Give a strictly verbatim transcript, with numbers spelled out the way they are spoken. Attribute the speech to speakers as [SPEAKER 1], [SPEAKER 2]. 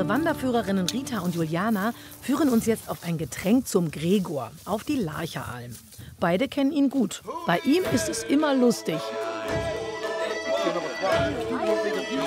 [SPEAKER 1] Unsere Wanderführerinnen Rita und Juliana führen uns jetzt auf ein Getränk zum Gregor, auf die Larcheralm. Beide kennen ihn gut. Bei ihm ist es immer lustig.